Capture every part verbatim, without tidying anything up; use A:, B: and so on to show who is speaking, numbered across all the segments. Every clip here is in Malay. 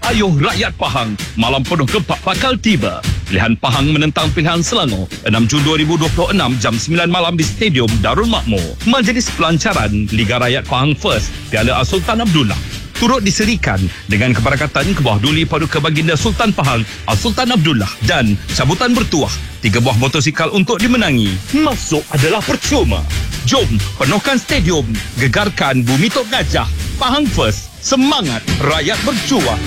A: Ayuh rakyat Pahang, malam penuh kepak bakal tiba. Pilihan Pahang menentang pilihan Selangor enam Jun dua ribu dua puluh enam jam sembilan malam di Stadium Darul Makmur. Majlis pelancaran Liga Rakyat Pahang First Piala Sultan Abdullah turut diserikan dengan keberkatan Kebawah Duli Paduka Baginda Sultan Pahang Sultan Abdullah dan cabutan bertuah tiga buah motosikal untuk dimenangi. Masuk adalah percuma. Jom penuhkan stadium, gegarkan Bumi Tok Gajah. Pahang First, semangat rakyat berjuang.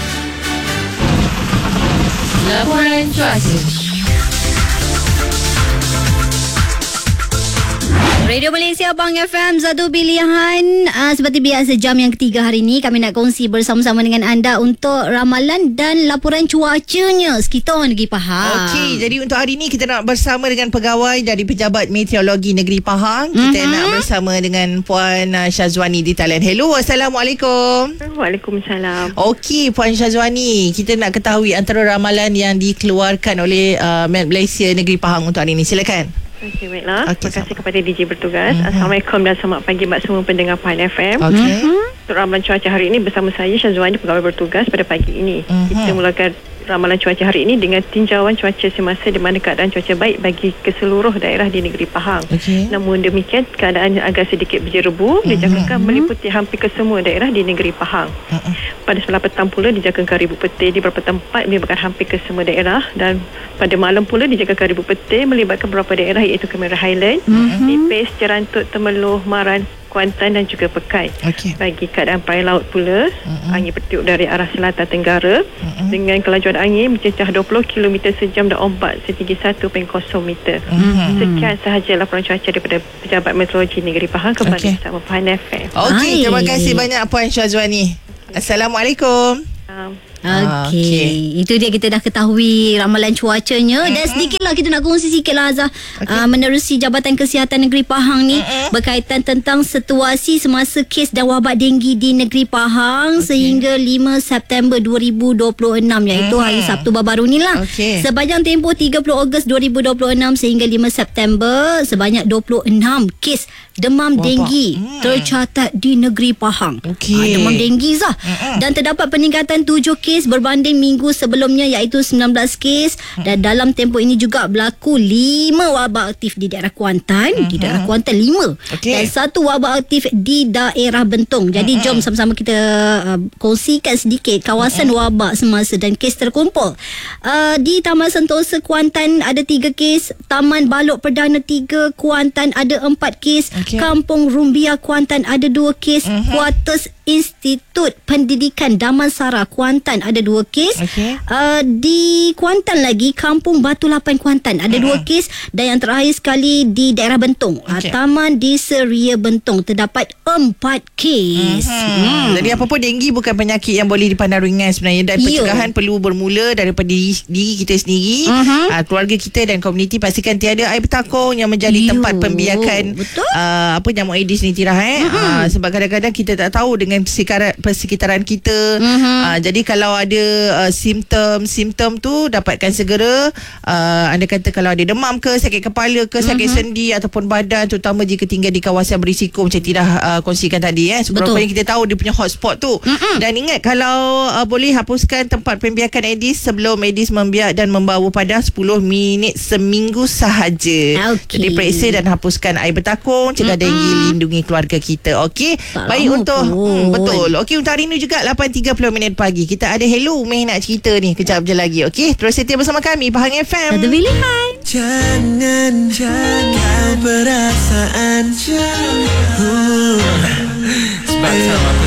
B: Laporan cuaca. Radio Malaysia Abang F M, satu pilihan. uh, Seperti biasa, jam yang ketiga hari ini kami nak kongsi bersama-sama dengan anda untuk ramalan dan laporan cuacanya sekitar negeri Pahang.
C: Okey, jadi untuk hari ini kita nak bersama dengan pegawai dari Pejabat Meteorologi Negeri Pahang. Kita mm-hmm. nak bersama dengan Puan Syazwani di talian. Hello, Assalamualaikum.
D: Waalaikumsalam.
C: Okey, Puan Syazwani, kita nak ketahui antara ramalan yang dikeluarkan oleh uh, Met Malaysia Negeri Pahang untuk hari ini. Silakan.
D: Okey, baiklah. Okay, Terima kasih sama. kepada D J bertugas. Mm-hmm. Assalamualaikum dan selamat pagi buat semua pendengar Pahang F M.
C: Okey.
D: Mm-hmm. Untuk ramalan cuaca hari ini bersama saya Syazwani, pegawai bertugas pada pagi ini. Mm-hmm. Kita mulakan ramalan cuaca hari ini dengan tinjauan cuaca semasa di mana keadaan cuaca baik bagi keseluruh daerah di negeri Pahang. Okay. Namun demikian, keadaan agak sedikit berjerebu mm-hmm. dijangkakan meliputi hampir ke semua daerah di negeri Pahang. Mm-hmm. Pada sebelah petang pula dijangkakan ribu petir di beberapa tempat melibatkan hampir ke semua daerah, dan pada malam pula dijangkakan ribu petir melibatkan beberapa daerah iaitu Kemera Highland, mm-hmm. Nipis, Cerantut, Temeloh, Maran, Kuantan dan juga Pekai. Okay. Bagi keadaan perairan laut pula, mm-hmm. angin bertiup dari arah selatan tenggara mm-hmm. dengan kelajuan angin mencecah dua puluh kilometer sejam dan ombak setinggi satu perpuluhan kosong meter. Mm-hmm. Sekian sahaja laporan cuaca daripada Pejabat Meteorologi Negeri Pahang kembali okay. bersama Pahang F M.
C: Okey, terima kasih banyak Puan Syazwani. Assalamualaikum.
D: Um,
B: Okey, okay. Itu dia, kita dah ketahui ramalan cuacanya. Mm-hmm. Dan sedikitlah kita nak kongsi sikitlah Azah, okay. uh, menerusi Jabatan Kesihatan Negeri Pahang ni mm-hmm. berkaitan tentang situasi semasa kes dan wabak denggi di Negeri Pahang okay. sehingga lima September dua ribu dua puluh enam, iaitu mm-hmm. hari Sabtu baru-baru ni lah. Okay. Sepanjang tempoh tiga puluh Ogos dua ribu dua puluh enam sehingga lima September, sebanyak dua puluh enam kes demam wabak. denggi mm. tercatat di Negeri Pahang. Okay. uh, Demam denggi Zah. Mm-hmm. Dan terdapat peningkatan tujuh kes berbanding minggu sebelumnya, iaitu sembilan belas kes. Hmm. Dan dalam tempoh ini juga berlaku lima wabak aktif di daerah Kuantan. Hmm. Di daerah Kuantan lima. Okay. Dan satu wabak aktif di daerah Bentong. Jadi hmm. jom sama-sama kita uh, kongsikan sedikit kawasan hmm. wabak semasa dan kes terkumpul. Uh, di Taman Sentosa Kuantan ada tiga kes. Taman Balok Perdana tiga Kuantan ada empat kes. Okay. Kampung Rumbia Kuantan ada dua kes. Hmm. Kuartus Institut Pendidikan Damansara Kuantan ada dua kes. Okay. Uh, di Kuantan lagi, Kampung Batu Lapan Kuantan ada mm-hmm. dua kes. Dan yang terakhir sekali di daerah Bentong, okay. uh, Taman Desa Ria Bentong terdapat empat kes. Mm-hmm. Hmm.
C: Jadi apa pun, denggi bukan penyakit yang boleh dipandang ringan sebenarnya, dan pencegahan yeah. perlu bermula daripada diri, diri kita sendiri, mm-hmm. uh, keluarga kita dan komuniti. Pastikan tiada air bertakung yang menjadi Yo. tempat pembiakan uh, apa nyamuk Aedes ni tirah eh. Mm-hmm. Uh, sebab kadang-kadang kita tak tahu dengan persekitaran, persekitaran kita. Mm-hmm. Uh, jadi kalau ada uh, simptom-simptom tu, dapatkan segera. Uh, anda kata kalau ada demam ke, sakit kepala ke, sakit mm-hmm. sendi ataupun badan, terutama jika tinggal di kawasan berisiko macam tidak uh, kongsikan tadi eh. Seberapa yang kita tahu dia punya hotspot tu. Mm-hmm. Dan ingat, kalau uh, boleh hapuskan tempat pembiakan Aedes sebelum Aedes membiak dan membawa pada sepuluh minit seminggu sahaja. Okay. Jadi periksa dan hapuskan air bertakung, cegah mm-hmm. denggi, lindungi keluarga kita. Okey. Baik untuk hmm, betul. Okey, untuk hari ini juga lapan tiga puluh minit pagi kita ada Hello Meh nak cerita ni kejap je lagi. Okey, terus setia bersama kami Pahang F M.
B: Satu pilihan.
E: Jangan jaga perasaan, jangan